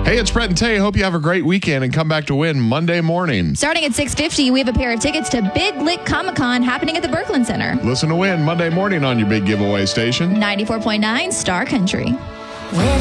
Hey, it's Brett and Tay. Hope you have a great weekend and come back to win Monday morning. Starting at 6:50, we have a pair of tickets to Big Lick Comic-Con happening at the Berkland Center. Listen to win Monday morning on your big giveaway station. 94.9 Star Country.